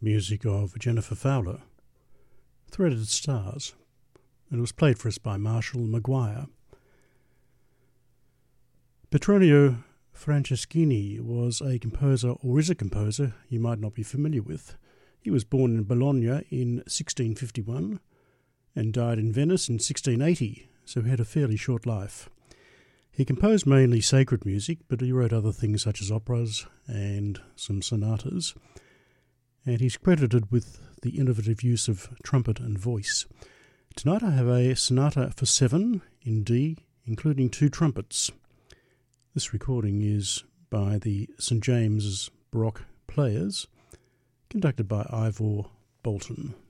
music of Jennifer Fowler, Threaded Stars, and it was played for us by Marshall Maguire. Petronio Franceschini was a composer, or is a composer, you might not be familiar with. He was born in Bologna in 1651 and died in Venice in 1680, so he had a fairly short life. He composed mainly sacred music, but he wrote other things such as operas and some sonatas, and he's credited with the innovative use of trumpet and voice. Tonight I have a sonata for 7 in D, including 2 trumpets. This recording is by the St James's Baroque Players, conducted by Ivor Bolton.